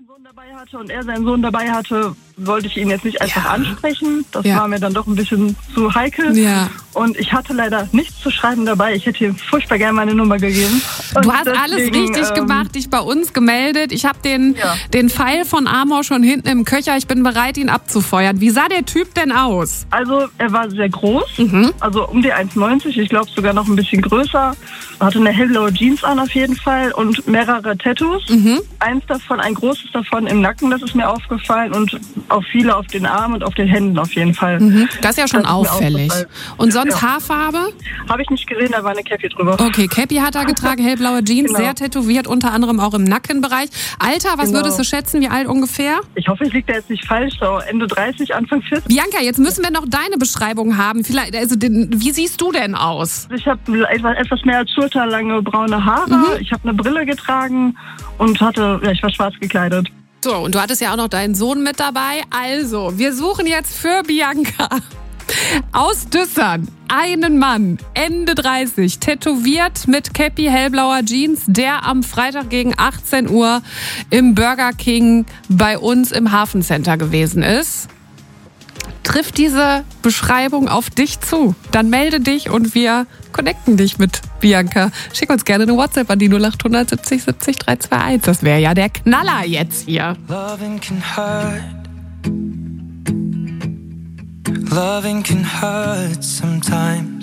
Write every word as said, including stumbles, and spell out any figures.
Sohn dabei hatte und er seinen Sohn dabei hatte, wollte ich ihn jetzt nicht einfach ja. ansprechen. Das ja. war mir dann doch ein bisschen zu heikel. Ja. Und ich hatte leider nichts zu schreiben dabei. Ich hätte ihm furchtbar gerne meine Nummer gegeben. Und du hast deswegen, alles richtig ähm, gemacht, dich bei uns gemeldet. Ich habe den, ja. den Pfeil von Amor schon hinten im Köcher. Ich bin bereit, ihn abzufeuern. Wie sah der Typ denn aus? Also er war sehr groß, Mhm. also um die eins neunzig, ich glaube sogar noch ein bisschen größer. Hatte eine hellblaue Jeans an auf jeden Fall und mehrere Tattoos. Mhm. Eins davon, ein großes davon im Nacken, das ist mir aufgefallen und auch viele auf den Armen und auf den Händen auf jeden Fall. Mhm. Das ist ja schon das auffällig. Und sonst ja. Haarfarbe? Habe ich nicht gesehen, da war eine Cappy drüber. Okay, Cappy hat er getragen, hellblaue Jeans, genau. sehr tätowiert, unter anderem auch im Nackenbereich. Alter, was genau. würdest du schätzen, wie alt ungefähr? Ich hoffe, ich liege da jetzt nicht falsch, so Ende dreißig, Anfang vierzig. Bianca, jetzt müssen wir noch deine Beschreibung haben. Vielleicht, also, den, wie siehst du denn aus? Ich habe etwas mehr als schulterlange braune Haare, mhm. ich habe eine Brille getragen und hatte, ja, ich war schwarz gekleidet. So, und du hattest ja auch noch deinen Sohn mit dabei. Also, wir suchen jetzt für Bianca aus Düssern einen Mann, Ende dreißig, tätowiert mit Cappy, hellblauer Jeans, der am Freitag gegen achtzehn Uhr im Burger King bei uns im Hafencenter gewesen ist. Trifft diese Beschreibung auf dich zu? Dann melde dich und wir connecten dich mit Bianca. Schick uns gerne eine WhatsApp an die null acht hundert siebzig siebzig drei zwei eins. Das wäre ja der Knaller jetzt hier. Loving can hurt. Loving can hurt sometimes.